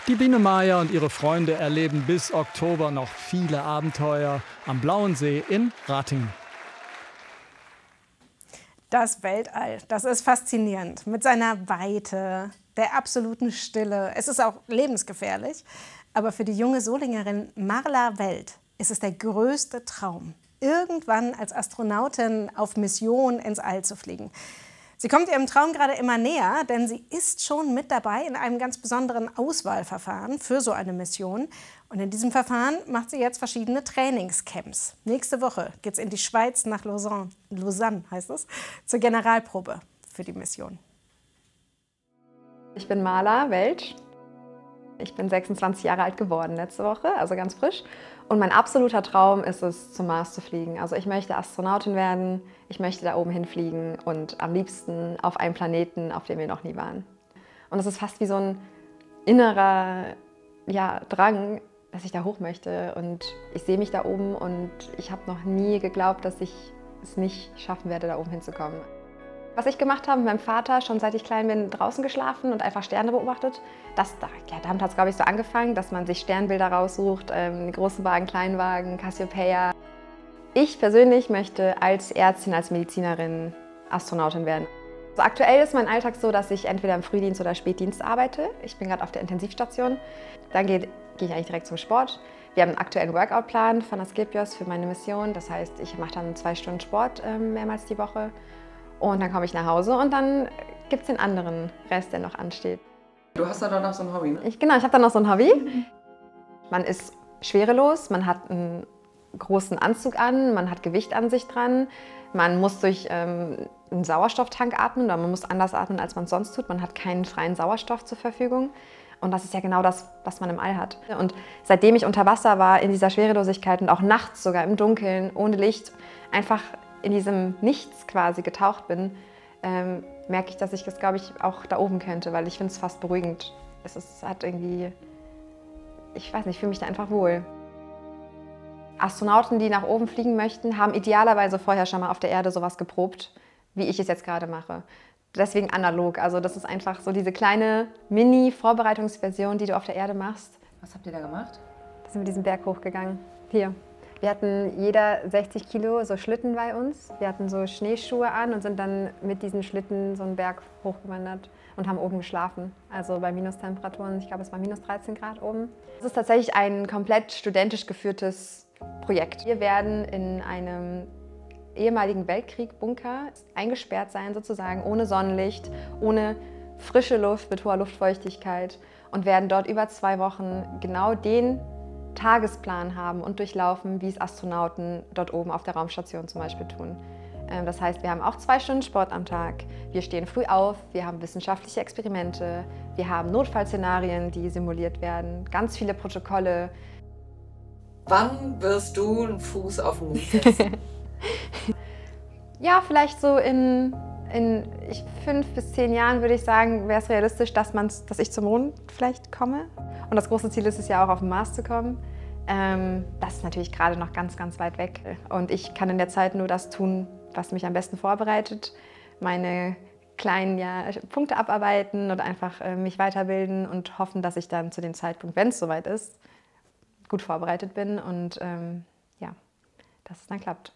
Die Biene Maya und ihre Freunde erleben bis Oktober noch viele Abenteuer am Blauen See in Ratingen. Das Weltall, das ist faszinierend. Mit seiner Weite, der absoluten Stille. Es ist auch lebensgefährlich. Aber für die junge Solingerin Marla Welt ist es der größte Traum, irgendwann als Astronautin auf Mission ins All zu fliegen. Sie kommt ihrem Traum gerade immer näher, denn sie ist schon mit dabei in einem ganz besonderen Auswahlverfahren für so eine Mission. Und in diesem Verfahren macht sie jetzt verschiedene Trainingscamps. Nächste Woche geht es in die Schweiz nach Lausanne heißt es, zur Generalprobe für die Mission. Ich bin Marla Welt. Ich bin 26 Jahre alt geworden letzte Woche, also ganz frisch. Und mein absoluter Traum ist es, zum Mars zu fliegen. Also ich möchte Astronautin werden, ich möchte da oben hinfliegen und am liebsten auf einem Planeten, auf dem wir noch nie waren. Und das ist fast wie so ein innerer Drang, dass ich da hoch möchte. Und ich sehe mich da oben und ich habe noch nie geglaubt, dass ich es nicht schaffen werde, da oben hinzukommen. Was ich gemacht habe mit meinem Vater, schon seit ich klein bin, draußen geschlafen und einfach Sterne beobachtet. Damit hat es, glaube ich, so angefangen, dass man sich Sternbilder raussucht, großen Wagen, kleinen Wagen, Cassiopeia. Ich persönlich möchte als Ärztin, als Medizinerin Astronautin werden. Also aktuell ist mein Alltag so, dass ich entweder im Frühdienst oder Spätdienst arbeite. Ich bin gerade auf der Intensivstation. Dann gehe ich eigentlich direkt zum Sport. Wir haben einen aktuellen Workout-Plan von Asklepios für meine Mission. Das heißt, ich mache dann 2 Stunden Sport mehrmals die Woche. Und dann komme ich nach Hause und dann gibt es den anderen Rest, der noch ansteht. Du hast da dann noch so ein Hobby, ne? Ich habe dann noch so ein Hobby. Man ist schwerelos, man hat einen großen Anzug an, man hat Gewicht an sich dran. Man muss durch einen Sauerstofftank atmen, oder man muss anders atmen, als man es sonst tut. Man hat keinen freien Sauerstoff zur Verfügung. Und das ist ja genau das, was man im All hat. Und seitdem ich unter Wasser war, in dieser Schwerelosigkeit und auch nachts sogar im Dunkeln, ohne Licht, einfach in diesem Nichts quasi getaucht bin, merke ich, dass ich das, glaube ich, auch da oben könnte, weil ich finde es fast beruhigend. Hat irgendwie, ich weiß nicht, ich fühle mich da einfach wohl. Astronauten, die nach oben fliegen möchten, haben idealerweise vorher schon mal auf der Erde sowas geprobt, wie ich es jetzt gerade mache. Deswegen analog, also das ist einfach so diese kleine Mini-Vorbereitungsversion, die du auf der Erde machst. Was habt ihr da gemacht? Da sind wir diesen Berg hochgegangen, hier. Wir hatten jeder 60 Kilo so Schlitten bei uns. Wir hatten so Schneeschuhe an und sind dann mit diesen Schlitten so einen Berg hochgewandert und haben oben geschlafen. Also bei Minustemperaturen, ich glaube es war minus 13 Grad oben. Es ist tatsächlich ein komplett studentisch geführtes Projekt. Wir werden in einem ehemaligen Weltkrieg-Bunker eingesperrt sein sozusagen, ohne Sonnenlicht, ohne frische Luft, mit hoher Luftfeuchtigkeit und werden dort über 2 Wochen genau den Tagesplan haben und durchlaufen, wie es Astronauten dort oben auf der Raumstation zum Beispiel tun. Das heißt, wir haben auch 2 Stunden Sport am Tag, wir stehen früh auf, wir haben wissenschaftliche Experimente, wir haben Notfallszenarien, die simuliert werden, ganz viele Protokolle. Wann wirst du einen Fuß auf den Mond setzen? Ja, vielleicht so in 5 bis 10 Jahren würde ich sagen, wäre es realistisch, dass ich zum Mond vielleicht komme. Und das große Ziel ist es ja auch, auf den Mars zu kommen. Das ist natürlich gerade noch ganz, ganz weit weg. Und ich kann in der Zeit nur das tun, was mich am besten vorbereitet. Meine kleinen Punkte abarbeiten und einfach mich weiterbilden und hoffen, dass ich dann zu dem Zeitpunkt, wenn es soweit ist, gut vorbereitet bin und dass es dann klappt.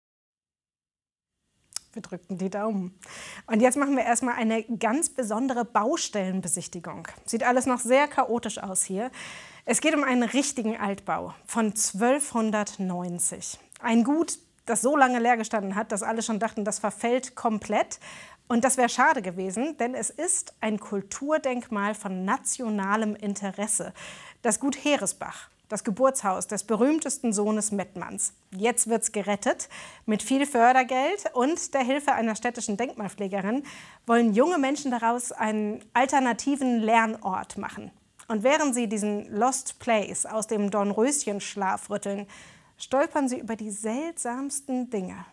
Wir drückten die Daumen. Und jetzt machen wir erstmal eine ganz besondere Baustellenbesichtigung. Sieht alles noch sehr chaotisch aus hier. Es geht um einen richtigen Altbau von 1290. Ein Gut, das so lange leer gestanden hat, dass alle schon dachten, das verfällt komplett. Und das wäre schade gewesen, denn es ist ein Kulturdenkmal von nationalem Interesse. Das Gut Heresbach. Das Geburtshaus des berühmtesten Sohnes Mettmanns. Jetzt wird's gerettet. Mit viel Fördergeld und der Hilfe einer städtischen Denkmalpflegerin wollen junge Menschen daraus einen alternativen Lernort machen. Und während sie diesen Lost Place aus dem Dornröschenschlaf rütteln, stolpern sie über die seltsamsten Dinge.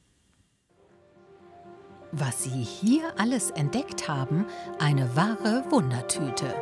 Was Sie hier alles entdeckt haben, eine wahre Wundertüte.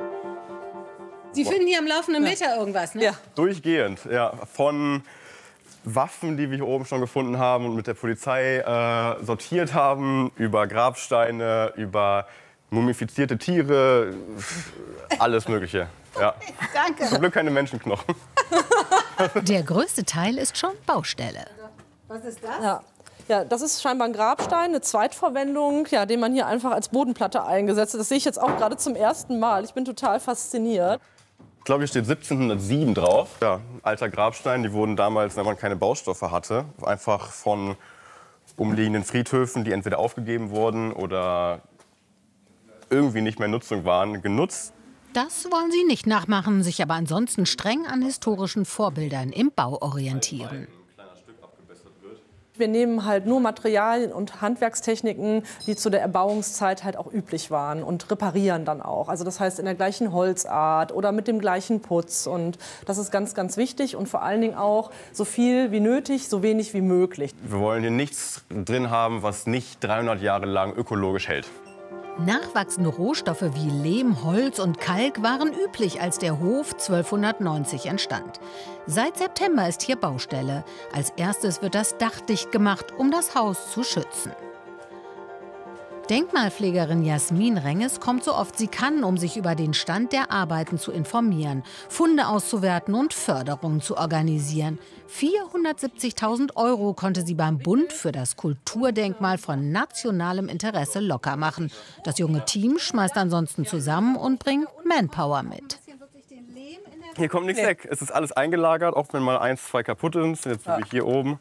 Sie finden hier am laufenden Meter irgendwas, ne? Ja. Durchgehend, ja. Von Waffen, die wir hier oben schon gefunden haben und mit der Polizei sortiert haben, über Grabsteine, über mumifizierte Tiere, alles Mögliche. Ja. Danke. Zum Glück keine Menschenknochen. Der größte Teil ist schon Baustelle. Was ist das? Ja, das ist scheinbar ein Grabstein, eine Zweitverwendung, ja, den man hier einfach als Bodenplatte eingesetzt hat. Das sehe ich jetzt auch gerade zum ersten Mal. Ich bin total fasziniert. Ich glaube, hier steht 1707 drauf. Ja, alter Grabstein, die wurden damals, wenn man keine Baustoffe hatte, einfach von umliegenden Friedhöfen, die entweder aufgegeben wurden oder irgendwie nicht mehr in Nutzung waren, genutzt. Das wollen sie nicht nachmachen, sich aber ansonsten streng an historischen Vorbildern im Bau orientieren. Wir nehmen halt nur Materialien und Handwerkstechniken, die zu der Erbauungszeit halt auch üblich waren und reparieren dann auch. Also das heißt in der gleichen Holzart oder mit dem gleichen Putz. Und das ist ganz, ganz wichtig und vor allen Dingen auch so viel wie nötig, so wenig wie möglich. Wir wollen hier nichts drin haben, was nicht 300 Jahre lang ökologisch hält. Nachwachsende Rohstoffe wie Lehm, Holz und Kalk waren üblich, als der Hof 1290 entstand. Seit September ist hier Baustelle. Als erstes wird das Dach dicht gemacht, um das Haus zu schützen. Denkmalpflegerin Jasmin Renges kommt so oft sie kann, um sich über den Stand der Arbeiten zu informieren, Funde auszuwerten und Förderungen zu organisieren. 470.000 € konnte sie beim Bund für das Kulturdenkmal von nationalem Interesse locker machen. Das junge Team schmeißt ansonsten zusammen und bringt Manpower mit. Hier kommt nichts weg. Es ist alles eingelagert, auch wenn mal 1, 2 kaputt sind. Jetzt bin ich hier oben.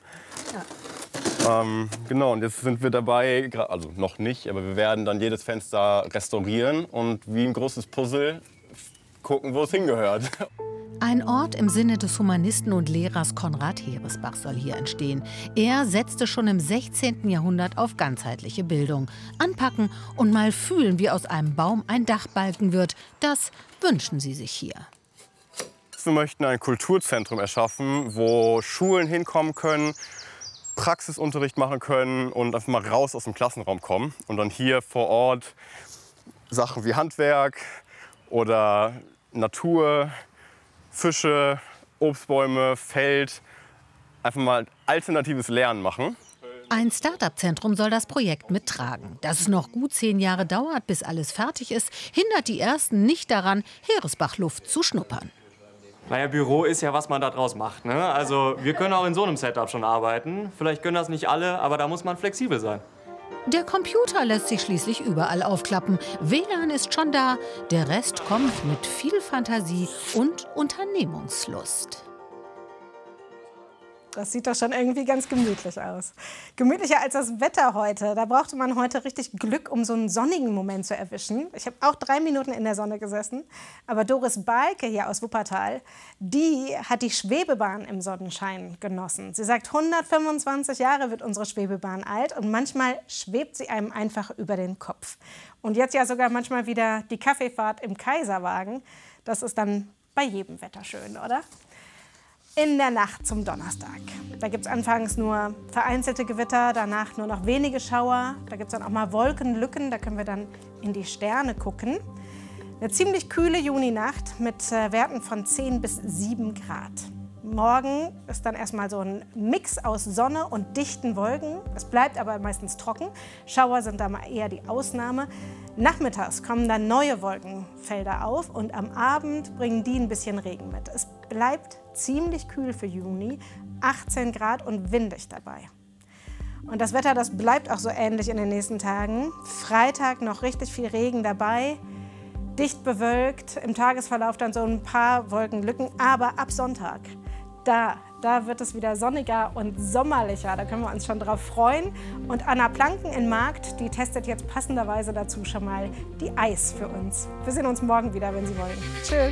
Genau, und jetzt sind wir dabei, also noch nicht, aber wir werden dann jedes Fenster restaurieren und wie ein großes Puzzle gucken, wo es hingehört. Ein Ort im Sinne des Humanisten und Lehrers Konrad Heresbach soll hier entstehen. Er setzte schon im 16. Jahrhundert auf ganzheitliche Bildung. Anpacken und mal fühlen, wie aus einem Baum ein Dachbalken wird, das wünschen sie sich hier. Wir möchten ein Kulturzentrum erschaffen, wo Schulen hinkommen können, Praxisunterricht machen können und einfach mal raus aus dem Klassenraum kommen. Und dann hier vor Ort Sachen wie Handwerk oder Natur, Fische, Obstbäume, Feld, einfach mal alternatives Lernen machen. Ein Start-up-Zentrum soll das Projekt mittragen. Dass es noch gut 10 Jahre dauert, bis alles fertig ist, hindert die Ersten nicht daran, Heresbach-Luft zu schnuppern. Naja, Büro ist ja, was man da draus macht, ne? Also wir können auch in so einem Setup schon arbeiten. Vielleicht können das nicht alle, aber da muss man flexibel sein. Der Computer lässt sich schließlich überall aufklappen. WLAN ist schon da. Der Rest kommt mit viel Fantasie und Unternehmungslust. Das sieht doch schon irgendwie ganz gemütlich aus. Gemütlicher als das Wetter heute. Da brauchte man heute richtig Glück, um so einen sonnigen Moment zu erwischen. Ich habe auch 3 Minuten in der Sonne gesessen. Aber Doris Balke hier aus Wuppertal, die hat die Schwebebahn im Sonnenschein genossen. Sie sagt, 125 Jahre wird unsere Schwebebahn alt und manchmal schwebt sie einem einfach über den Kopf. Und jetzt ja sogar manchmal wieder die Kaffeefahrt im Kaiserwagen. Das ist dann bei jedem Wetter schön, oder? In der Nacht zum Donnerstag. Da gibt es anfangs nur vereinzelte Gewitter, danach nur noch wenige Schauer. Da gibt es dann auch mal Wolkenlücken, da können wir dann in die Sterne gucken. Eine ziemlich kühle Juninacht mit Werten von 10 bis 7 Grad. Morgen ist dann erstmal so ein Mix aus Sonne und dichten Wolken. Es bleibt aber meistens trocken. Schauer sind da mal eher die Ausnahme. Nachmittags kommen dann neue Wolkenfelder auf und am Abend bringen die ein bisschen Regen mit. Es bleibt ziemlich kühl für Juni, 18 Grad und windig dabei. Und das Wetter, das bleibt auch so ähnlich in den nächsten Tagen. Freitag noch richtig viel Regen dabei, dicht bewölkt, im Tagesverlauf dann so ein paar Wolkenlücken, aber ab Sonntag, da wird es wieder sonniger und sommerlicher, da können wir uns schon drauf freuen. Und Anna Planken in Markt, die testet jetzt passenderweise dazu schon mal die Eis für uns. Wir sehen uns morgen wieder, wenn Sie wollen. Tschüss.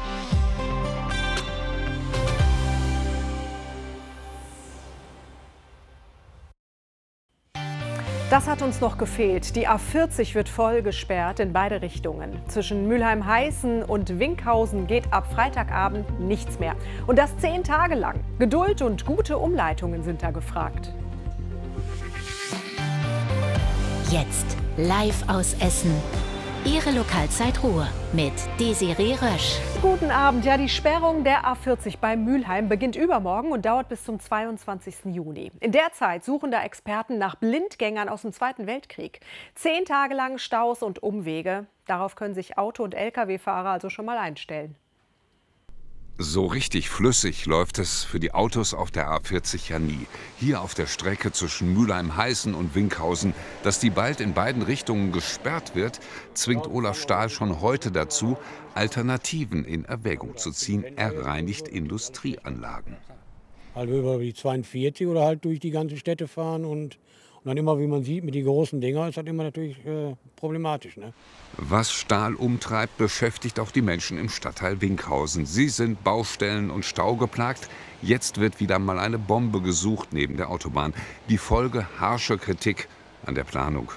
Das hat uns noch gefehlt. Die A40 wird voll gesperrt in beide Richtungen. Zwischen Mülheim-Heißen und Winkhausen geht ab Freitagabend nichts mehr. Und das 10 Tage lang. Geduld und gute Umleitungen sind da gefragt. Jetzt live aus Essen. Ihre Lokalzeit Ruhr mit Desiree Rösch. Guten Abend. Ja, die Sperrung der A40 bei Mülheim beginnt übermorgen und dauert bis zum 22. Juni. In der Zeit suchen da Experten nach Blindgängern aus dem Zweiten Weltkrieg. 10 Tage lang Staus und Umwege. Darauf können sich Auto- und Lkw-Fahrer also schon mal einstellen. So richtig flüssig läuft es für die Autos auf der A40 ja nie. Hier auf der Strecke zwischen Mülheim-Heißen und Winkhausen, dass die bald in beiden Richtungen gesperrt wird, zwingt Olaf Stahl schon heute dazu, Alternativen in Erwägung zu ziehen. Er reinigt Industrieanlagen. Also über die 42 oder halt durch die ganze Städte fahren und dann immer, wie man sieht, mit den großen Dinger ist das immer natürlich problematisch. Ne? Was Stahl umtreibt, beschäftigt auch die Menschen im Stadtteil Winkhausen. Sie sind Baustellen- und staugeplagt. Jetzt wird wieder mal eine Bombe gesucht neben der Autobahn. Die Folge: harsche Kritik an der Planung.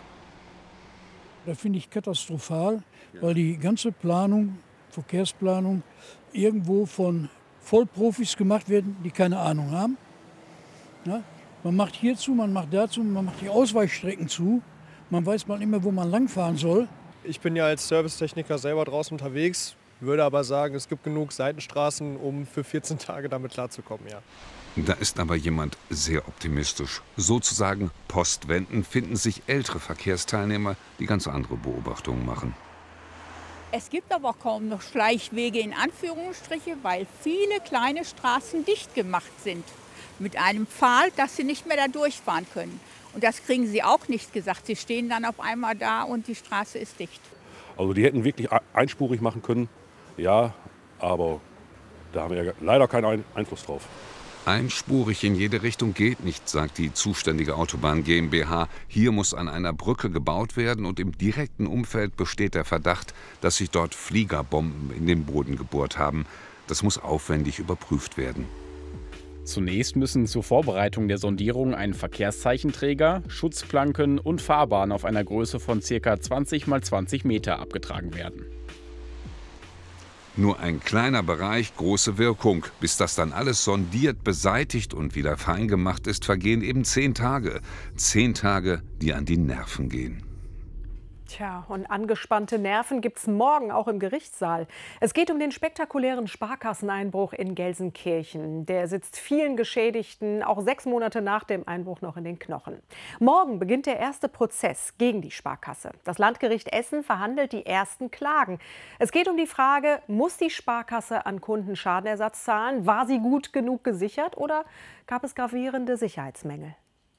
Das finde ich katastrophal, weil die ganze Planung, Verkehrsplanung, irgendwo von Vollprofis gemacht werden, die keine Ahnung haben. Ja? Man macht hier zu, man macht dazu, man macht die Ausweichstrecken zu. Man weiß mal immer, wo man langfahren soll. Ich bin ja als Servicetechniker selber draußen unterwegs, würde aber sagen, es gibt genug Seitenstraßen, um für 14 Tage damit klarzukommen, ja. Da ist aber jemand sehr optimistisch. Sozusagen postwendend finden sich ältere Verkehrsteilnehmer, die ganz andere Beobachtungen machen. Es gibt aber kaum noch Schleichwege in Anführungsstriche, weil viele kleine Straßen dicht gemacht sind. Mit einem Pfahl, dass sie nicht mehr da durchfahren können. Und das kriegen sie auch nicht gesagt. Sie stehen dann auf einmal da und die Straße ist dicht. Also die hätten wirklich einspurig machen können, ja, aber da haben wir ja leider keinen Einfluss drauf. Einspurig in jede Richtung geht nicht, sagt die zuständige Autobahn GmbH. Hier muss an einer Brücke gebaut werden und im direkten Umfeld besteht der Verdacht, dass sich dort Fliegerbomben in den Boden gebohrt haben. Das muss aufwendig überprüft werden. Zunächst müssen zur Vorbereitung der Sondierung ein Verkehrszeichenträger, Schutzplanken und Fahrbahn auf einer Größe von ca. 20 x 20 Meter abgetragen werden. Nur ein kleiner Bereich, große Wirkung. Bis das dann alles sondiert, beseitigt und wieder fein gemacht ist, vergehen eben 10 Tage. 10 Tage, die an die Nerven gehen. Tja, und angespannte Nerven gibt es morgen auch im Gerichtssaal. Es geht um den spektakulären Sparkasseneinbruch in Gelsenkirchen. Der sitzt vielen Geschädigten auch 6 Monate nach dem Einbruch noch in den Knochen. Morgen beginnt der erste Prozess gegen die Sparkasse. Das Landgericht Essen verhandelt die ersten Klagen. Es geht um die Frage, muss die Sparkasse an Kunden Schadenersatz zahlen? War sie gut genug gesichert oder gab es gravierende Sicherheitsmängel?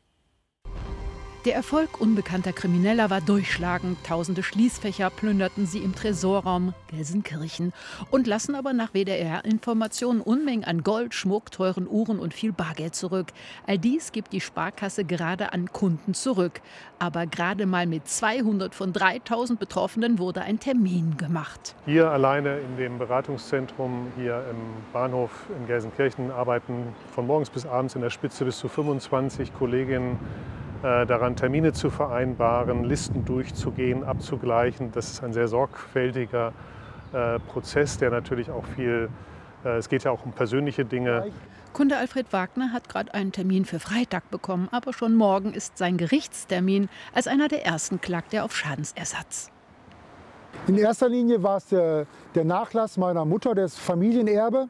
Der Erfolg unbekannter Krimineller war durchschlagend. Tausende Schließfächer plünderten sie im Tresorraum Gelsenkirchen und lassen aber nach WDR-Informationen Unmengen an Gold, Schmuck, teuren Uhren und viel Bargeld zurück. All dies gibt die Sparkasse gerade an Kunden zurück. Aber gerade mal mit 200 von 3000 Betroffenen wurde ein Termin gemacht. Hier alleine in dem Beratungszentrum, hier im Bahnhof in Gelsenkirchen, arbeiten von morgens bis abends in der Spitze bis zu 25 Kolleginnen daran, Termine zu vereinbaren, Listen durchzugehen, abzugleichen. Das ist ein sehr sorgfältiger Prozess, der natürlich auch viel, es geht ja auch um persönliche Dinge. Kunde Alfred Wagner hat gerade einen Termin für Freitag bekommen, aber schon morgen ist sein Gerichtstermin. Als einer der ersten klagt er auf Schadensersatz. In erster Linie war es der Nachlass meiner Mutter, das Familienerbe.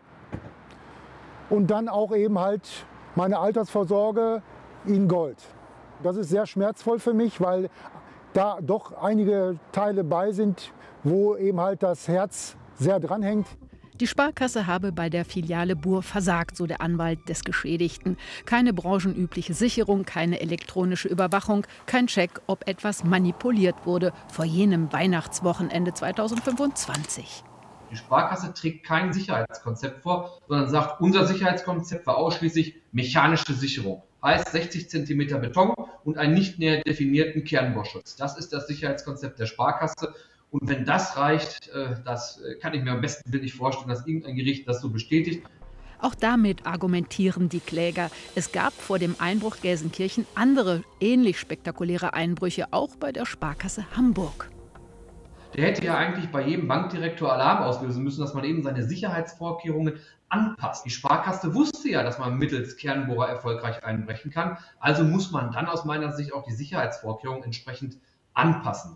Und dann auch eben halt meine Altersvorsorge in Gold. Das ist sehr schmerzvoll für mich, weil da doch einige Teile bei sind, wo eben halt das Herz sehr dranhängt. Die Sparkasse habe bei der Filiale Buhr versagt, so der Anwalt des Geschädigten. Keine branchenübliche Sicherung, keine elektronische Überwachung, kein Check, ob etwas manipuliert wurde vor jenem Weihnachtswochenende 2025. Die Sparkasse trägt kein Sicherheitskonzept vor, sondern sagt, unser Sicherheitskonzept war ausschließlich mechanische Sicherung. Heißt 60 cm Beton und einen nicht näher definierten Kernbohrschutz. Das ist das Sicherheitskonzept der Sparkasse. Und wenn das reicht, das kann ich mir am besten nicht vorstellen, dass irgendein Gericht das so bestätigt. Auch damit argumentieren die Kläger. Es gab vor dem Einbruch Gelsenkirchen andere ähnlich spektakuläre Einbrüche, auch bei der Sparkasse Hamburg. Der hätte ja eigentlich bei jedem Bankdirektor Alarm auslösen müssen, dass man eben seine Sicherheitsvorkehrungen anpasst. Die Sparkasse wusste ja, dass man mittels Kernbohrer erfolgreich einbrechen kann. Also muss man dann aus meiner Sicht auch die Sicherheitsvorkehrungen entsprechend anpassen.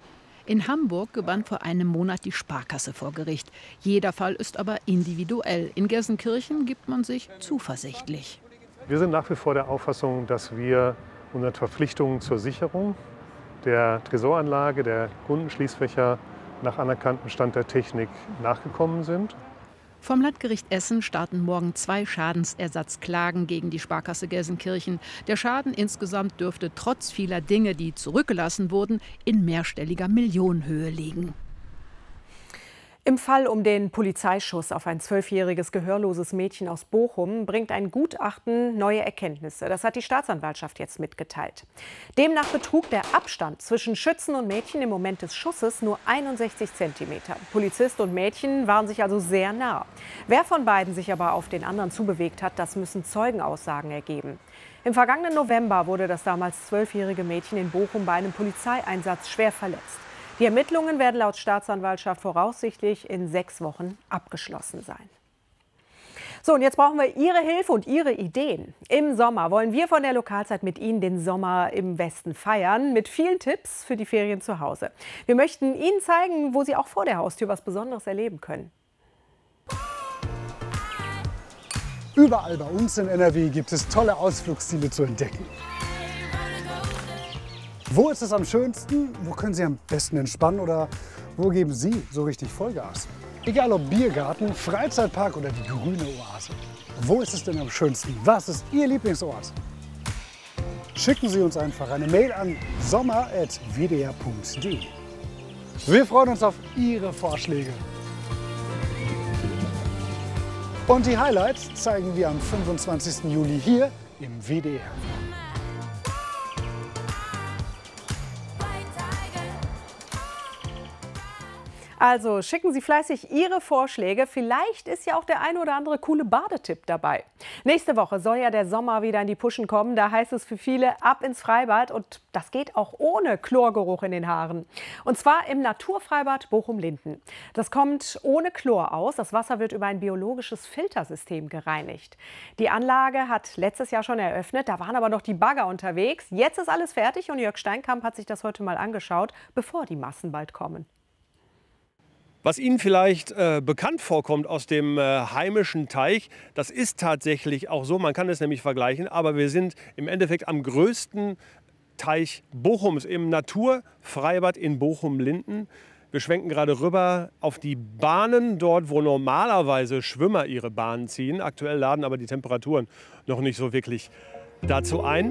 In Hamburg gewann vor einem Monat die Sparkasse vor Gericht. Jeder Fall ist aber individuell. In Gelsenkirchen gibt man sich zuversichtlich. Wir sind nach wie vor der Auffassung, dass wir unseren Verpflichtungen zur Sicherung der Tresoranlage, der Kundenschließfächer nach anerkanntem Stand der Technik nachgekommen sind. Vom Landgericht Essen starten morgen 2 Schadensersatzklagen gegen die Sparkasse Gelsenkirchen. Der Schaden insgesamt dürfte trotz vieler Dinge, die zurückgelassen wurden, in mehrstelliger Millionenhöhe liegen. Im Fall um den Polizeischuss auf ein 12-jähriges gehörloses Mädchen aus Bochum bringt ein Gutachten neue Erkenntnisse. Das hat die Staatsanwaltschaft jetzt mitgeteilt. Demnach betrug der Abstand zwischen Schützen und Mädchen im Moment des Schusses nur 61 cm. Polizist und Mädchen waren sich also sehr nah. Wer von beiden sich aber auf den anderen zubewegt hat, das müssen Zeugenaussagen ergeben. Im vergangenen November wurde das damals 12-jährige Mädchen in Bochum bei einem Polizeieinsatz schwer verletzt. Die Ermittlungen werden laut Staatsanwaltschaft voraussichtlich in 6 Wochen abgeschlossen sein. So, und jetzt brauchen wir Ihre Hilfe und Ihre Ideen. Im Sommer wollen wir von der Lokalzeit mit Ihnen den Sommer im Westen feiern, mit vielen Tipps für die Ferien zu Hause. Wir möchten Ihnen zeigen, wo Sie auch vor der Haustür was Besonderes erleben können. Überall bei uns in NRW gibt es tolle Ausflugsziele zu entdecken. Wo ist es am schönsten? Wo können Sie am besten entspannen? Oder wo geben Sie so richtig Vollgas? Egal ob Biergarten, Freizeitpark oder die grüne Oase. Wo ist es denn am schönsten? Was ist Ihr Lieblingsort? Schicken Sie uns einfach eine Mail an sommer@wdr.de. Wir freuen uns auf Ihre Vorschläge. Und die Highlights zeigen wir am 25. Juli hier im WDR. Also schicken Sie fleißig Ihre Vorschläge. Vielleicht ist ja auch der ein oder andere coole Badetipp dabei. Nächste Woche soll ja der Sommer wieder in die Puschen kommen. Da heißt es für viele ab ins Freibad. Und das geht auch ohne Chlorgeruch in den Haaren. Und zwar im Naturfreibad Bochum-Linden. Das kommt ohne Chlor aus. Das Wasser wird über ein biologisches Filtersystem gereinigt. Die Anlage hat letztes Jahr schon eröffnet. Da waren aber noch die Bagger unterwegs. Jetzt ist alles fertig und Jörg Steinkamp hat sich das heute mal angeschaut, bevor die Massen bald kommen. Was Ihnen vielleicht bekannt vorkommt aus dem heimischen Teich, das ist tatsächlich auch so, man kann es nämlich vergleichen, aber wir sind im Endeffekt am größten Teich Bochums, im Naturfreibad in Bochum-Linden. Wir schwenken gerade rüber auf die Bahnen dort, wo normalerweise Schwimmer ihre Bahnen ziehen. Aktuell laden aber die Temperaturen noch nicht so wirklich dazu ein.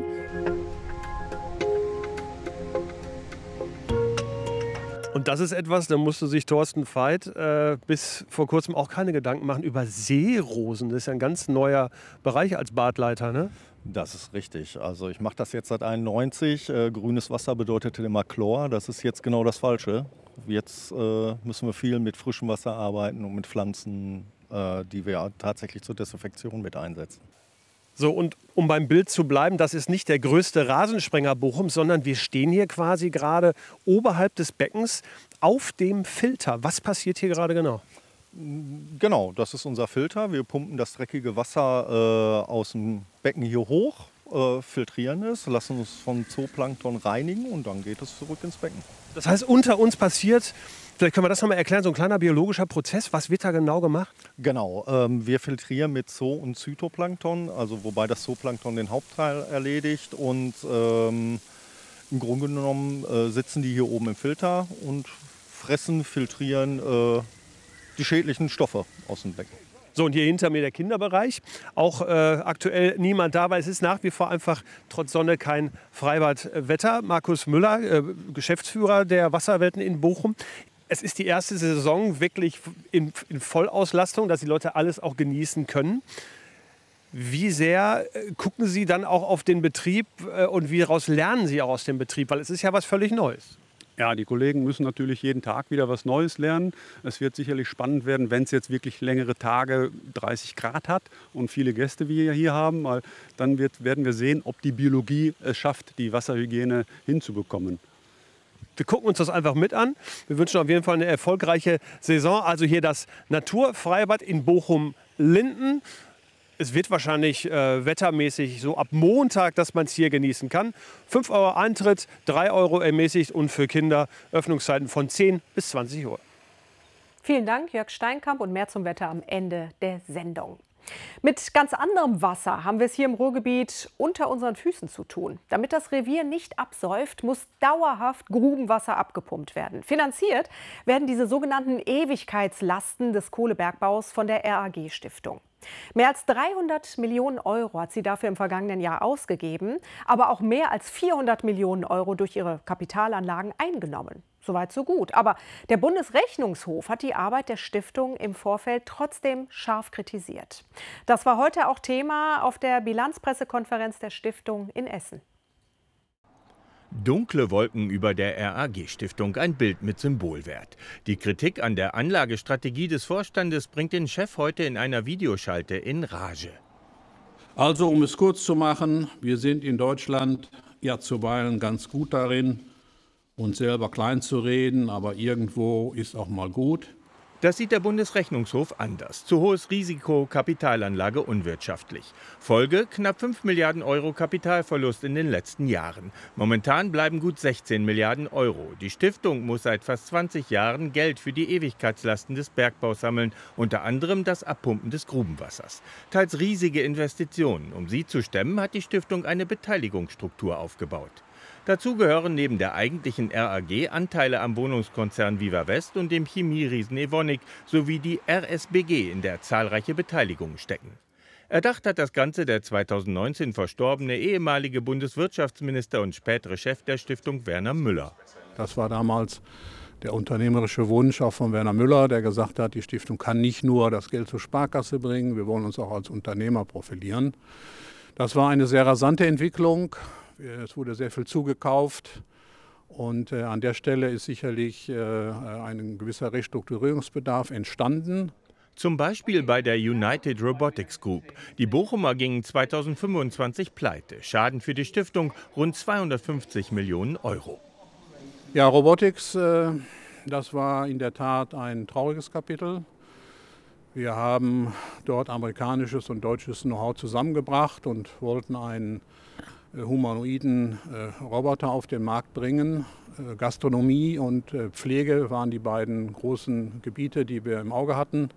Und das ist etwas, da musste sich Thorsten Veit bis vor kurzem auch keine Gedanken machen über Seerosen. Das ist ja ein ganz neuer Bereich als Badleiter, ne? Das ist richtig. Also ich mache das jetzt seit 1991. Grünes Wasser bedeutete immer Chlor. Das ist jetzt genau das Falsche. Jetzt müssen wir viel mit frischem Wasser arbeiten und mit Pflanzen, die wir tatsächlich zur Desinfektion mit einsetzen. So, und um beim Bild zu bleiben, das ist nicht der größte Rasensprenger Bochums, sondern wir stehen hier quasi gerade oberhalb des Beckens auf dem Filter. Was passiert hier gerade genau? Genau, das ist unser Filter. Wir pumpen das dreckige Wasser aus dem Becken hier hoch, filtrieren es, lassen es von Zooplankton reinigen und dann geht es zurück ins Becken. Das heißt, unter uns passiert, vielleicht können wir das noch mal erklären, so ein kleiner biologischer Prozess. Was wird da genau gemacht? Genau, wir filtrieren mit Zoo- und Zytoplankton, also wobei das Zooplankton den Hauptteil erledigt. Und im Grunde genommen sitzen die hier oben im Filter und fressen, filtrieren die schädlichen Stoffe aus dem Becken. So, und hier hinter mir der Kinderbereich. Auch aktuell niemand da, weil es ist nach wie vor einfach trotz Sonne kein Freibadwetter. Markus Müller, Geschäftsführer der Wasserwelten in Bochum. Es ist die erste Saison wirklich in Vollauslastung, dass die Leute alles auch genießen können. Wie sehr gucken Sie dann auch auf den Betrieb und wie daraus lernen Sie auch aus dem Betrieb? Weil es ist ja was völlig Neues. Ja, die Kollegen müssen natürlich jeden Tag wieder was Neues lernen. Es wird sicherlich spannend werden, wenn es jetzt wirklich längere Tage 30 Grad hat und viele Gäste wie wir hier haben. Weil dann werden wir sehen, ob die Biologie es schafft, die Wasserhygiene hinzubekommen. Wir gucken uns das einfach mit an. Wir wünschen auf jeden Fall eine erfolgreiche Saison. Also hier das Naturfreibad in Bochum-Linden. Es wird wahrscheinlich wettermäßig so ab Montag, dass man es hier genießen kann. 5 € Eintritt, 3 € ermäßigt und für Kinder Öffnungszeiten von 10 bis 20 Uhr. Vielen Dank, Jörg Steinkamp, und mehr zum Wetter am Ende der Sendung. Mit ganz anderem Wasser haben wir es hier im Ruhrgebiet unter unseren Füßen zu tun. Damit das Revier nicht absäuft, muss dauerhaft Grubenwasser abgepumpt werden. Finanziert werden diese sogenannten Ewigkeitslasten des Kohlebergbaus von der RAG-Stiftung. Mehr als 300 Millionen € hat sie dafür im vergangenen Jahr ausgegeben, aber auch mehr als 400 Millionen € durch ihre Kapitalanlagen eingenommen. Soweit so gut. Aber der Bundesrechnungshof hat die Arbeit der Stiftung im Vorfeld trotzdem scharf kritisiert. Das war heute auch Thema auf der Bilanzpressekonferenz der Stiftung in Essen. Dunkle Wolken über der RAG-Stiftung, ein Bild mit Symbolwert. Die Kritik an der Anlagestrategie des Vorstandes bringt den Chef heute in einer Videoschalte in Rage. Also, um es kurz zu machen, wir sind in Deutschland ja zuweilen ganz gut darin, uns selber klein zu reden, aber irgendwo ist auch mal gut. Das sieht der Bundesrechnungshof anders. Zu hohes Risiko, Kapitalanlage unwirtschaftlich. Folge: knapp 5 Milliarden € Kapitalverlust in den letzten Jahren. Momentan bleiben gut 16 Milliarden €. Die Stiftung muss seit fast 20 Jahren Geld für die Ewigkeitslasten des Bergbaus sammeln, unter anderem das Abpumpen des Grubenwassers. Teils riesige Investitionen. Um sie zu stemmen, hat die Stiftung eine Beteiligungsstruktur aufgebaut. Dazu gehören neben der eigentlichen RAG Anteile am Wohnungskonzern Viva West und dem Chemieriesen Evonik sowie die RSBG, in der zahlreiche Beteiligungen stecken. Erdacht hat das Ganze der 2019 verstorbene ehemalige Bundeswirtschaftsminister und spätere Chef der Stiftung Werner Müller. Das war damals der unternehmerische Wunsch auch von Werner Müller, der gesagt hat, die Stiftung kann nicht nur das Geld zur Sparkasse bringen, wir wollen uns auch als Unternehmer profilieren. Das war eine sehr rasante Entwicklung. Es wurde sehr viel zugekauft und an der Stelle ist sicherlich ein gewisser Restrukturierungsbedarf entstanden. Zum Beispiel bei der United Robotics Group. Die Bochumer gingen 2025 pleite. Schaden für die Stiftung rund 250 Millionen €. Ja, Robotics, das war in der Tat ein trauriges Kapitel. Wir haben dort amerikanisches und deutsches Know-how zusammengebracht und wollten einen humanoiden Roboter auf den Markt bringen. Gastronomie und Pflege waren die beiden großen Gebiete, die wir im Auge hatten.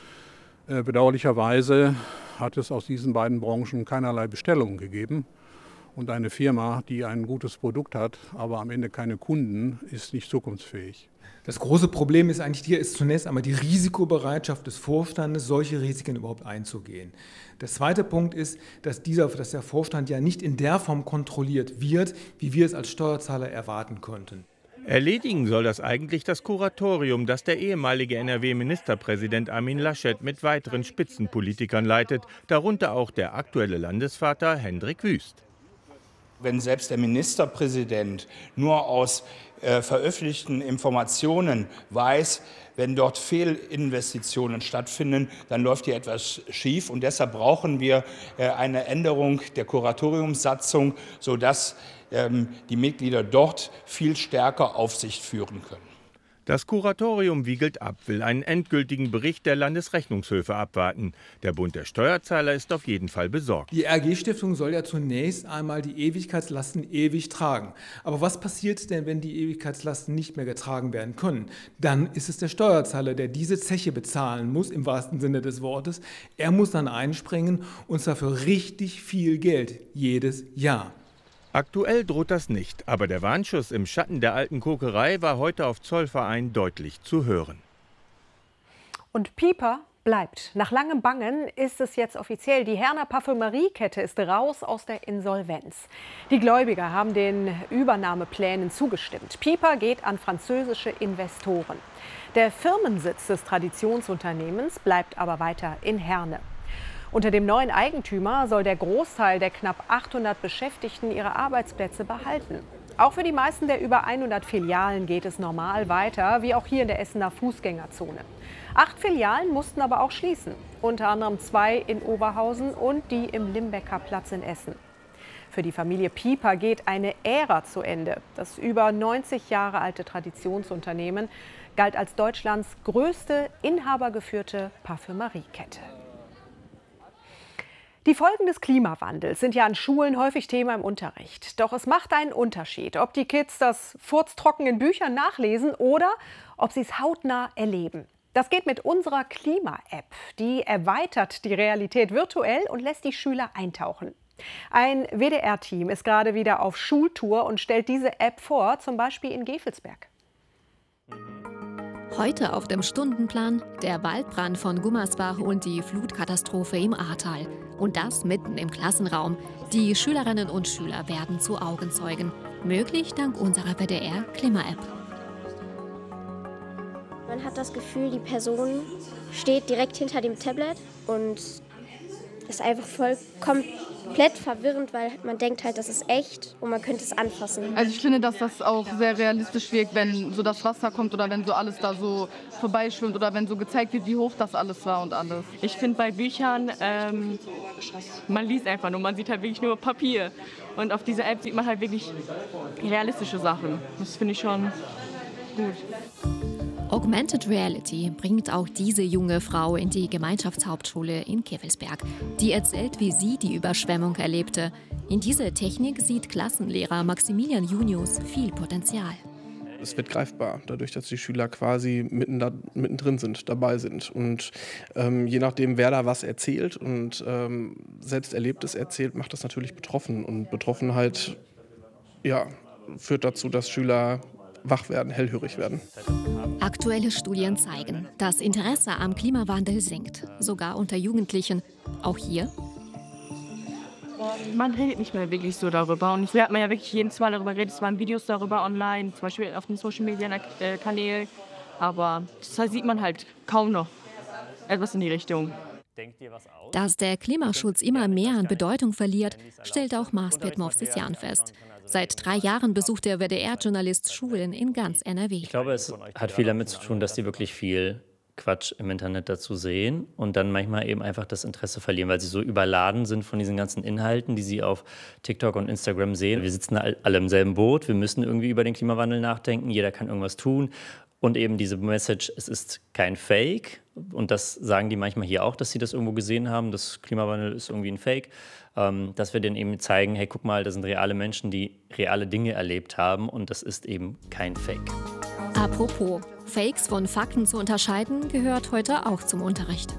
Bedauerlicherweise hat es aus diesen beiden Branchen keinerlei Bestellungen gegeben. Und eine Firma, die ein gutes Produkt hat, aber am Ende keine Kunden, ist nicht zukunftsfähig. Das große Problem ist eigentlich hier ist zunächst einmal die Risikobereitschaft des Vorstandes, solche Risiken überhaupt einzugehen. Der zweite Punkt ist, dass der Vorstand ja nicht in der Form kontrolliert wird, wie wir es als Steuerzahler erwarten könnten. Erledigen soll das eigentlich das Kuratorium, das der ehemalige NRW-Ministerpräsident Armin Laschet mit weiteren Spitzenpolitikern leitet, darunter auch der aktuelle Landesvater Hendrik Wüst. Wenn selbst der Ministerpräsident nur aus veröffentlichten Informationen weiß, wenn dort Fehlinvestitionen stattfinden, dann läuft hier etwas schief. Und deshalb brauchen wir eine Änderung der Kuratoriumssatzung, sodass die Mitglieder dort viel stärker Aufsicht führen können. Das Kuratorium wiegelt ab, will einen endgültigen Bericht der Landesrechnungshöfe abwarten. Der Bund der Steuerzahler ist auf jeden Fall besorgt. Die RAG-Stiftung soll ja zunächst einmal die Ewigkeitslasten ewig tragen. Aber was passiert denn, wenn die Ewigkeitslasten nicht mehr getragen werden können? Dann ist es der Steuerzahler, der diese Zeche bezahlen muss, im wahrsten Sinne des Wortes. Er muss dann einspringen, und zwar für richtig viel Geld, jedes Jahr. Aktuell droht das nicht, aber der Warnschuss im Schatten der alten Kokerei war heute auf Zollverein deutlich zu hören. Und Piper bleibt. Nach langem Bangen ist es jetzt offiziell. Die Herner Parfümeriekette ist raus aus der Insolvenz. Die Gläubiger haben den Übernahmeplänen zugestimmt. Piper geht an französische Investoren. Der Firmensitz des Traditionsunternehmens bleibt aber weiter in Herne. Unter dem neuen Eigentümer soll der Großteil der knapp 800 Beschäftigten ihre Arbeitsplätze behalten. Auch für die meisten der über 100 Filialen geht es normal weiter, wie auch hier in der Essener Fußgängerzone. 8 Filialen mussten aber auch schließen, unter anderem 2 in Oberhausen und die im Limbecker Platz in Essen. Für die Familie Piper geht eine Ära zu Ende. Das über 90 Jahre alte Traditionsunternehmen galt als Deutschlands größte inhabergeführte Parfümeriekette. Die Folgen des Klimawandels sind ja an Schulen häufig Thema im Unterricht. Doch es macht einen Unterschied, ob die Kids das furztrocken in Büchern nachlesen oder ob sie es hautnah erleben. Das geht mit unserer Klima-App. Die erweitert die Realität virtuell und lässt die Schüler eintauchen. Ein WDR-Team ist gerade wieder auf Schultour und stellt diese App vor, zum Beispiel in Gevelsberg. Heute auf dem Stundenplan der Waldbrand von Gummersbach und die Flutkatastrophe im Ahrtal. Und das mitten im Klassenraum. Die Schülerinnen und Schüler werden zu Augenzeugen. Möglich dank unserer WDR-Klima-App. Man hat das Gefühl, die Person steht direkt hinter dem Tablet und ist einfach komplett verwirrend, weil man denkt halt, das ist echt und man könnte es anfassen. Also ich finde, dass das auch sehr realistisch wirkt, wenn so das Wasser kommt oder wenn so alles da so vorbeischwimmt oder wenn so gezeigt wird, wie hoch das alles war und alles. Ich finde bei Büchern, man liest einfach nur, man sieht halt wirklich nur Papier. Und auf dieser App sieht man halt wirklich realistische Sachen. Das finde ich schon gut. Augmented Reality bringt auch diese junge Frau in die Gemeinschaftshauptschule in Gevelsberg. Die erzählt, wie sie die Überschwemmung erlebte. In dieser Technik sieht Klassenlehrer Maximilian Junius viel Potenzial. Es wird greifbar, dadurch, dass die Schüler quasi mittendrin sind, dabei sind. Und je nachdem, wer da was erzählt und selbst Erlebtes erzählt, macht das natürlich betroffen. Und Betroffenheit führt dazu, dass Schüler wach werden, hellhörig werden. Aktuelle Studien zeigen, das Interesse am Klimawandel sinkt, sogar unter Jugendlichen. Auch hier? Man redet nicht mehr wirklich so darüber. Und früher hat man ja wirklich jedes Mal darüber geredet. Es waren Videos darüber online, zum Beispiel auf den Social-Media-Kanälen. Aber das sieht man halt kaum noch etwas in die Richtung. Dass der Klimaschutz immer mehr an Bedeutung verliert, stellt auch Maspet Movsisyan fest. Seit 3 Jahren besucht der WDR-Journalist Schulen in ganz NRW. Ich glaube, es hat viel damit zu tun, dass die wirklich viel Quatsch im Internet dazu sehen und dann manchmal eben einfach das Interesse verlieren, weil sie so überladen sind von diesen ganzen Inhalten, die sie auf TikTok und Instagram sehen. Wir sitzen alle im selben Boot, wir müssen irgendwie über den Klimawandel nachdenken, jeder kann irgendwas tun. Und eben diese Message, es ist kein Fake. Und das sagen die manchmal hier auch, dass sie das irgendwo gesehen haben. Das Klimawandel ist irgendwie ein Fake. Dass wir denen eben zeigen, hey, guck mal, das sind reale Menschen, die reale Dinge erlebt haben. Und das ist eben kein Fake. Apropos, Fakes von Fakten zu unterscheiden, gehört heute auch zum Unterricht.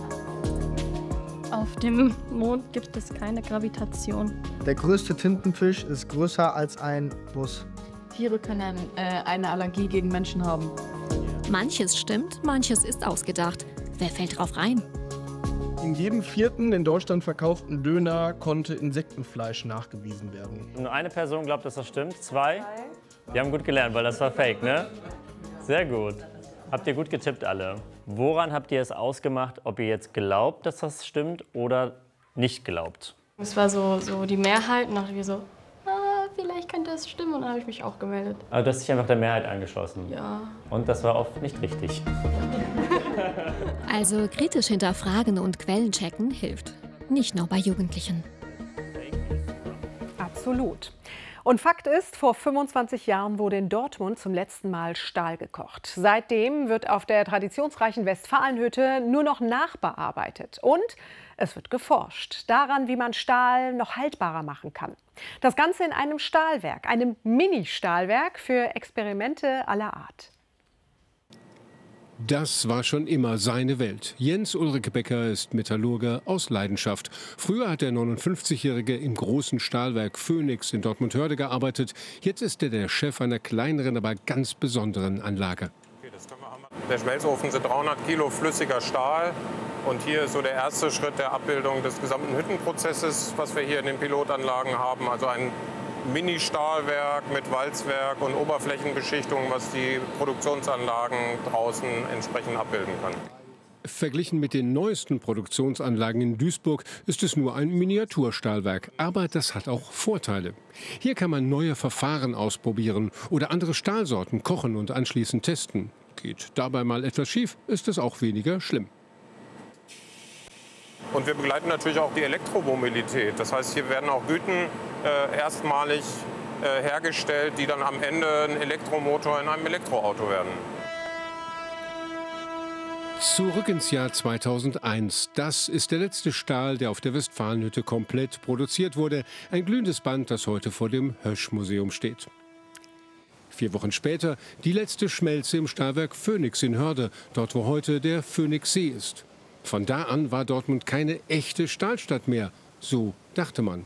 Auf dem Mond gibt es keine Gravitation. Der größte Tintenfisch ist größer als ein Bus. Tiere können eine Allergie gegen Menschen haben. Manches stimmt, manches ist ausgedacht. Wer fällt drauf rein? In jedem 4. in Deutschland verkauften Döner konnte Insektenfleisch nachgewiesen werden. Nur eine Person glaubt, dass das stimmt. 2? Die haben gut gelernt, weil das war Fake, ne? Sehr gut. Habt ihr gut getippt alle. Woran habt ihr es ausgemacht, ob ihr jetzt glaubt, dass das stimmt oder nicht glaubt? Es war so die Mehrheit und dachte wir so, vielleicht könnte es stimmen und dann habe ich mich auch gemeldet. Also du hast dich einfach der Mehrheit angeschlossen? Ja. Und das war oft nicht richtig. Also kritisch hinterfragen und Quellen checken hilft. Nicht nur bei Jugendlichen. Absolut. Und Fakt ist, vor 25 Jahren wurde in Dortmund zum letzten Mal Stahl gekocht. Seitdem wird auf der traditionsreichen Westfalenhütte nur noch nachbearbeitet. Und es wird geforscht daran, wie man Stahl noch haltbarer machen kann. Das Ganze in einem Stahlwerk, einem Mini-Stahlwerk für Experimente aller Art. Das war schon immer seine Welt. Jens Ulrike Becker ist Metallurger aus Leidenschaft. Früher hat der 59-Jährige im großen Stahlwerk Phoenix in Dortmund-Hörde gearbeitet. Jetzt ist er der Chef einer kleineren, aber ganz besonderen Anlage. Der Schmelzofen sind 300 Kilo flüssiger Stahl. Und hier ist so der erste Schritt der Abbildung des gesamten Hüttenprozesses, was wir hier in den Pilotanlagen haben. Also ein Mini-Stahlwerk mit Walzwerk und Oberflächenbeschichtung, was die Produktionsanlagen draußen entsprechend abbilden kann. Verglichen mit den neuesten Produktionsanlagen in Duisburg ist es nur ein Miniaturstahlwerk. Aber das hat auch Vorteile. Hier kann man neue Verfahren ausprobieren oder andere Stahlsorten kochen und anschließend testen. Geht dabei mal etwas schief, ist es auch weniger schlimm. Und wir begleiten natürlich auch die Elektromobilität. Das heißt, hier werden auch Güten erstmalig hergestellt, die dann am Ende ein Elektromotor in einem Elektroauto werden. Zurück ins Jahr 2001. Das ist der letzte Stahl, der auf der Westfalenhütte komplett produziert wurde. Ein glühendes Band, das heute vor dem Hösch-Museum steht. 4 Wochen später die letzte Schmelze im Stahlwerk Phoenix in Hörde, dort wo heute der Phoenixsee ist. Von da an war Dortmund keine echte Stahlstadt mehr, so dachte man.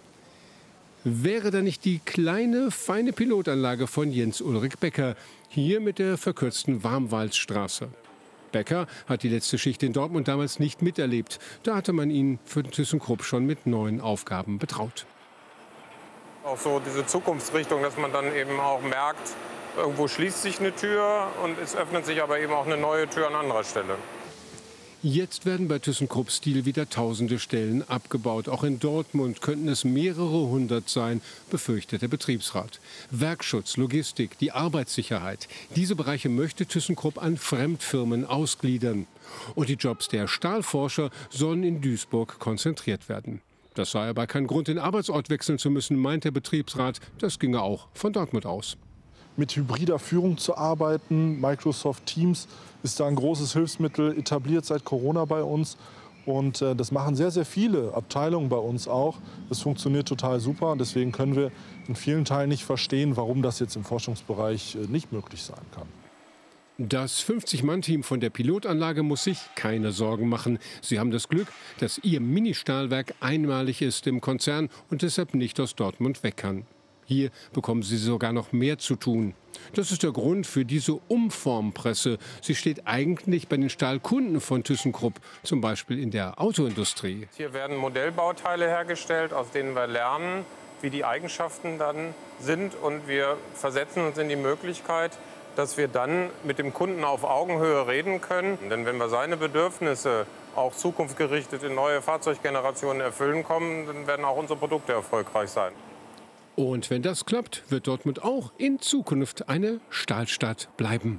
Wäre da nicht die kleine, feine Pilotanlage von Jens-Ulrich Becker, hier mit der verkürzten Warmwaldstraße. Becker hat die letzte Schicht in Dortmund damals nicht miterlebt. Da hatte man ihn für ThyssenKrupp schon mit neuen Aufgaben betraut. Auch so diese Zukunftsrichtung, dass man dann eben auch merkt, irgendwo schließt sich eine Tür und es öffnet sich aber eben auch eine neue Tür an anderer Stelle. Jetzt werden bei ThyssenKrupp Steel wieder tausende Stellen abgebaut. Auch in Dortmund könnten es mehrere hundert sein, befürchtet der Betriebsrat. Werkschutz, Logistik, die Arbeitssicherheit. Diese Bereiche möchte ThyssenKrupp an Fremdfirmen ausgliedern. Und die Jobs der Stahlforscher sollen in Duisburg konzentriert werden. Das sei aber kein Grund, den Arbeitsort wechseln zu müssen, meint der Betriebsrat. Das ginge auch von Dortmund aus. Mit hybrider Führung zu arbeiten. Microsoft Teams ist da ein großes Hilfsmittel, etabliert seit Corona bei uns. Und das machen sehr, sehr viele Abteilungen bei uns auch. Das funktioniert total super. Und deswegen können wir in vielen Teilen nicht verstehen, warum das jetzt im Forschungsbereich nicht möglich sein kann. Das 50-Mann-Team von der Pilotanlage muss sich keine Sorgen machen. Sie haben das Glück, dass ihr Ministahlwerk einmalig ist im Konzern und deshalb nicht aus Dortmund weg kann. Hier bekommen sie sogar noch mehr zu tun. Das ist der Grund für diese Umformpresse. Sie steht eigentlich bei den Stahlkunden von ThyssenKrupp, zum Beispiel in der Autoindustrie. Hier werden Modellbauteile hergestellt, aus denen wir lernen, wie die Eigenschaften dann sind. Und wir versetzen uns in die Möglichkeit, dass wir dann mit dem Kunden auf Augenhöhe reden können. Denn wenn wir seine Bedürfnisse auch zukunftsgerichtet in neue Fahrzeuggenerationen erfüllen kommen, dann werden auch unsere Produkte erfolgreich sein. Und wenn das klappt, wird Dortmund auch in Zukunft eine Stahlstadt bleiben.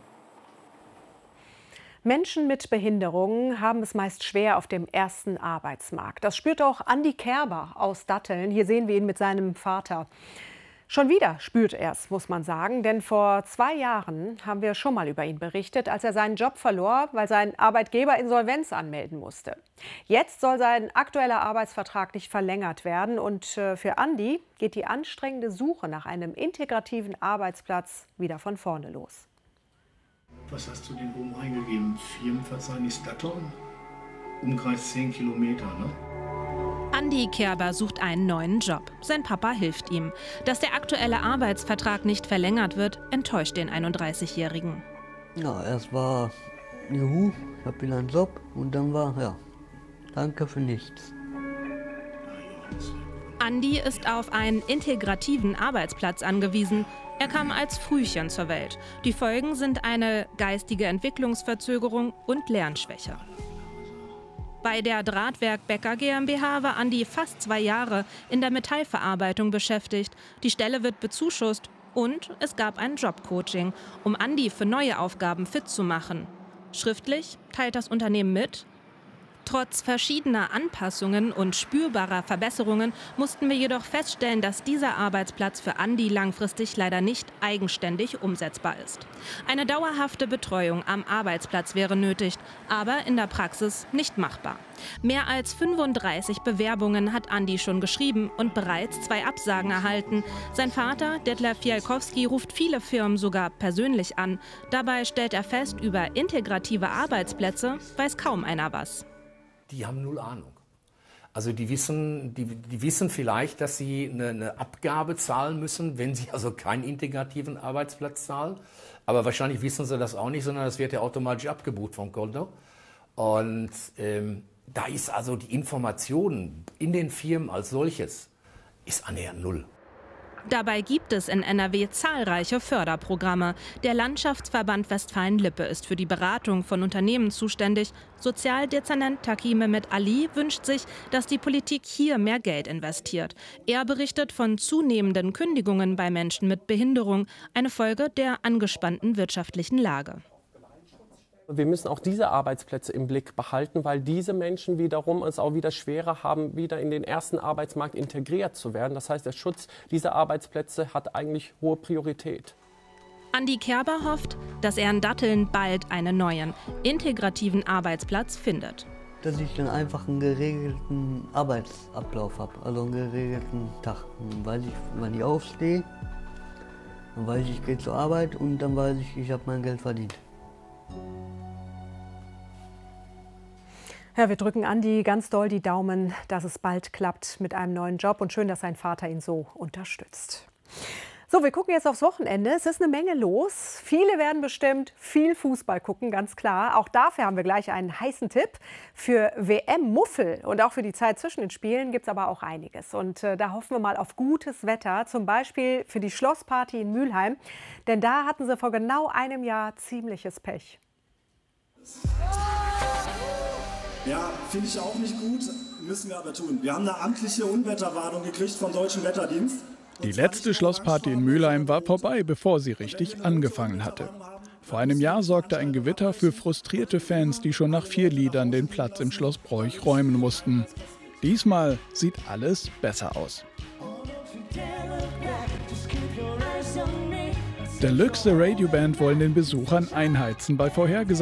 Menschen mit Behinderungen haben es meist schwer auf dem ersten Arbeitsmarkt. Das spürt auch Andi Kerber aus Datteln. Hier sehen wir ihn mit seinem Vater. Schon wieder spürt er es, muss man sagen, denn vor 2 Jahren haben wir schon mal über ihn berichtet, als er seinen Job verlor, weil sein Arbeitgeber Insolvenz anmelden musste. Jetzt soll sein aktueller Arbeitsvertrag nicht verlängert werden und für Andi geht die anstrengende Suche nach einem integrativen Arbeitsplatz wieder von vorne los. Was hast du denn oben eingegeben? Firmenverzeichnis Datteln? Umkreis 10 Kilometer, ne? Andi Kerber sucht einen neuen Job. Sein Papa hilft ihm. Dass der aktuelle Arbeitsvertrag nicht verlängert wird, enttäuscht den 31-Jährigen. Ja, erst war, juhu, ich habe wieder einen Job und dann war, ja, danke für nichts. Andi ist auf einen integrativen Arbeitsplatz angewiesen. Er kam als Frühchen zur Welt. Die Folgen sind eine geistige Entwicklungsverzögerung und Lernschwäche. Bei der Drahtwerk Becker GmbH war Andi fast 2 Jahre in der Metallverarbeitung beschäftigt. Die Stelle wird bezuschusst und es gab ein Jobcoaching, um Andi für neue Aufgaben fit zu machen. Schriftlich teilt das Unternehmen mit: Trotz verschiedener Anpassungen und spürbarer Verbesserungen mussten wir jedoch feststellen, dass dieser Arbeitsplatz für Andi langfristig leider nicht eigenständig umsetzbar ist. Eine dauerhafte Betreuung am Arbeitsplatz wäre nötig, aber in der Praxis nicht machbar. Mehr als 35 Bewerbungen hat Andi schon geschrieben und bereits 2 Absagen erhalten. Sein Vater, Detlef Fialkowski, ruft viele Firmen sogar persönlich an. Dabei stellt er fest, über integrative Arbeitsplätze weiß kaum einer was. Die haben 0 Ahnung. Also die wissen vielleicht, dass sie eine Abgabe zahlen müssen, wenn sie also keinen integrativen Arbeitsplatz zahlen. Aber wahrscheinlich wissen sie das auch nicht, sondern das wird ja automatisch abgebucht vom Konto. Und da ist also die Information in den Firmen als solches ist annähernd 0. Dabei gibt es in NRW zahlreiche Förderprogramme. Der Landschaftsverband Westfalen-Lippe ist für die Beratung von Unternehmen zuständig. Sozialdezernent Taki Mehmet Ali wünscht sich, dass die Politik hier mehr Geld investiert. Er berichtet von zunehmenden Kündigungen bei Menschen mit Behinderung, eine Folge der angespannten wirtschaftlichen Lage. Wir müssen auch diese Arbeitsplätze im Blick behalten, weil diese Menschen wiederum es auch wieder schwerer haben, wieder in den ersten Arbeitsmarkt integriert zu werden. Das heißt, der Schutz dieser Arbeitsplätze hat eigentlich hohe Priorität. Andi Kerber hofft, dass er in Datteln bald einen neuen, integrativen Arbeitsplatz findet. Dass ich dann einfach einen geregelten Arbeitsablauf habe, also einen geregelten Tag. Dann weiß ich, wann ich aufstehe, dann weiß ich gehe zur Arbeit und dann weiß ich habe mein Geld verdient. Ja, wir drücken Andi ganz doll die Daumen, dass es bald klappt mit einem neuen Job und schön, dass sein Vater ihn so unterstützt. So, wir gucken jetzt aufs Wochenende. Es ist eine Menge los. Viele werden bestimmt viel Fußball gucken, ganz klar. Auch dafür haben wir gleich einen heißen Tipp. Für WM-Muffel und auch für die Zeit zwischen den Spielen gibt es aber auch einiges. Und da hoffen wir mal auf gutes Wetter, zum Beispiel für die Schlossparty in Mülheim. Denn da hatten sie vor genau einem Jahr ziemliches Pech. Ja, finde ich auch nicht gut, müssen wir aber tun. Wir haben eine amtliche Unwetterwarnung gekriegt vom Deutschen Wetterdienst. Die letzte Schlossparty in Mülheim war vorbei, bevor sie richtig angefangen hatte. Vor einem Jahr sorgte ein Gewitter für frustrierte Fans, die schon nach 4 Liedern den Platz im Schloss Broich räumen mussten. Diesmal sieht alles besser aus. Deluxe The Radio Band wollen den Besuchern einheizen. Bei vorhergesagten